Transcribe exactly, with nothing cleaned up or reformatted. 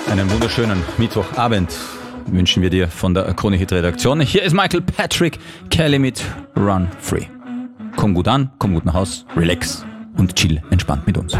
Einen wunderschönen Mittwochabend wünschen wir dir von der Krone-Hit-Redaktion. Hier ist Michael Patrick Kelly mit Run Free. Komm gut an, komm gut nach Haus, relax und chill entspannt mit uns.